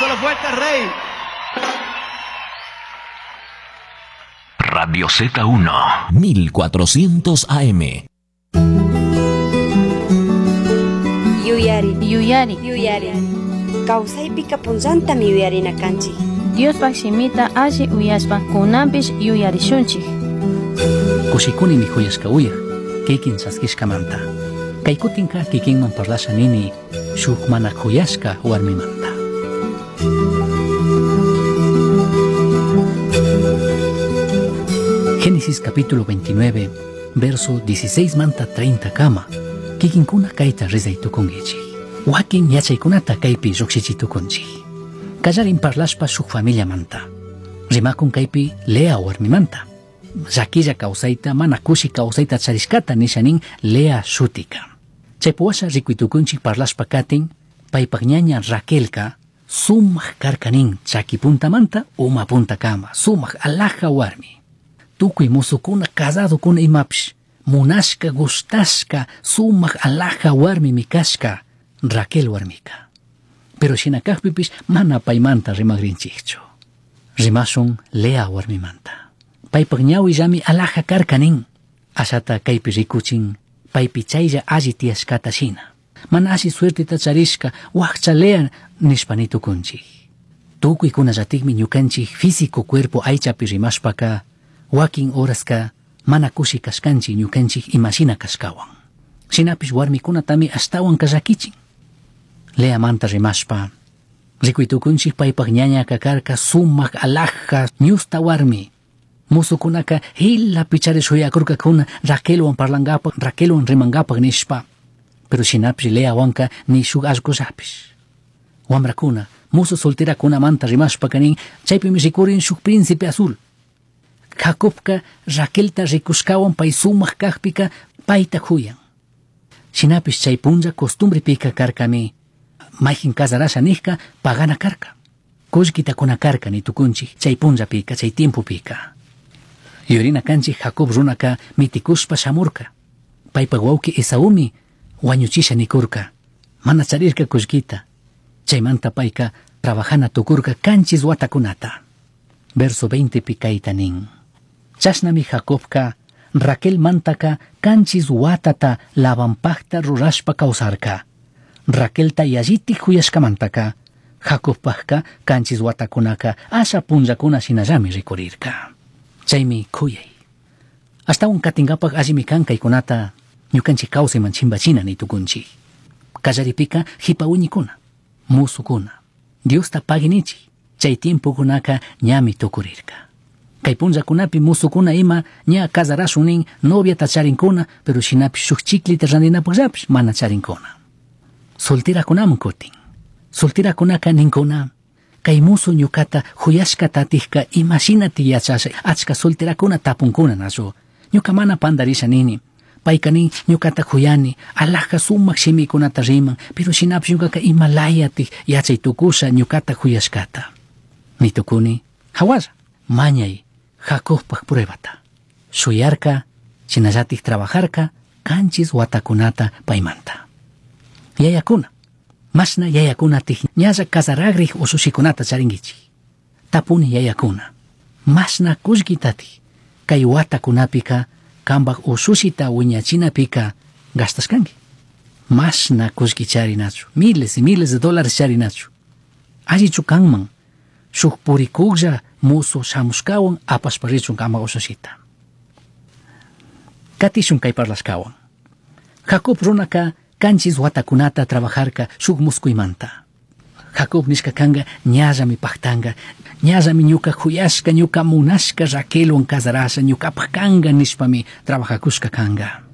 Solo fuerte, Rey. Radio Z1 1400 AM. Yuyari. Kawsaypika punllanta yuyarina kanchik. Diospak simita alli uyaspa kunanpish yuyarishunchik. Kushikuni mikhuyashka uyaq, kikin saskishkamanta. Kaykutinka kikinman parlasha nini shuk mana khuyashka warmimanta. Génesis capítulo 29, verso 16 manta 30 kama. Kikinkuna kaita rizaytukungichik. Wakin yachaykunata kaypi llukshichitukunchik. Kallarin parlashpa shuk familia manta. Rimakun kaypi Lea warmimanta. Rakilla kawsayta mana kushi kawsayta charishkata nishanin Lea shutika. Chaypuwasha rikuitukunchik parlashpa katin paypak ñaña Raquelka sumaq karkanin chaki puntamanta uma punta kama. Sumaq alaja warmi. Tukuy musukuna casadokuna imapish munashka gustashka sumaq alaja warmi mikashka Raquel warmika. Pero shinakajpipish mana paymanta rimagrinchikchu. Rimashun Lea warmimanta. Paypak ñawi llami alaja karkanin. Ashata kaypi rikuchin paypi chaylla alli tiyashkata shina. Mana alli suertita charishka waqcha Lea nishpanitukunchik. Tukuykuna llatikmi ñukanchik físico cuerpo aychapi rimashpaka wakin horaska mana kushi kashkanchik ñukanchik imashina kashkawan. Shinapish warmikunatami ashtawan kallakichin. Lea manta rimashpa rikuitukunchik paypak ñaña kakarka sumaq alaja ñusta warmi. Musukunaka hila pichari shuyakurkakuna Raquelwan parlangapak, Raquelwan rimangapak nishpa. Pero shinapish Leawanka ni shuk allqullapish. Wamrakuna, musu solterakuna manta rimashpa kanin chaypimi rikurin shuk príncipe azul. Jacobka Raquelta rikushkawan pay sumaq kajpika payta huyan. Shinapish chay punlla costumbrepika karkami mayjin casarasha nijka pagana karka. Kullkitakuna karka nitukunchik chay punllapika, chay tiempopika. Yurina kanchik Jacob runaka mitikushpa shamurka. Paypak wawki Esaumi wañuchisha nikurka. Mana charirka kullkita. Chaymanta payka trabajana tukurka kanchis watakunata. Verso 20 pikaita nin. Chashnami Jacobka Raquel mantaka kanchis watata lavanpakta rurashpa kawsarka. Raquelta yalliti huyashkamantaka Jacobpakka kanchis watakunaka asha punllakuna shinallami rikurirka. Chaymi kuyay. Ashtawan katingapak allimi kan kaykunata ñukanchik kawsayman chimbachina nitukunchik. Kallaripika hipawiñikuna, musukuna, Diosta paginichik. Chay tiempokunaka ñami tukurirka. Kay punllakunapi musukuna ima ña casarashunnin noviata charinkuna, pero shinapi shuk chiklita randinapukllapish mana charinkuna. Solterakunaman kutin. Solterakunaka ninkuna kay musu ñukata huyashkatatijka imashinati yachasha achka solterakuna tapunkuna nasu. Ñuka mana pandarisha nini. Paykanin ñukata huyani alaja sumaq shimikunata riman, pero shinapish ñukaka imalayati yachay tukusha ñukata huyashkata. Nitukuni hawalla mañay Jacobpak pruebata. Shuyarka shinallatik trabajarka kanchis watakunata paymanta. Yayakuna mashna yayakunatij ñalla casaragrij usushikunata charingichik. Tapuni yayakuna mashna kullkitati kay watakunapika kambak usushita wiñachinapika gastashkanki. Mashna kullki charinachu, miles y miles de dólares charinachu. Allichu kanman shuk purikuklla musu shamushkawan apashparichun kama usushita. Katishun kay parlashkawan. Jacob runaka kanchis watakunata trabajarka shuk muskuymanta. Jacob nishka kanga ñallami paktanga, ñallami ñuka huyashka, ñuka munashka Raquelwan casarasha, ñukapak kanga nishpami trabajakushka kanga.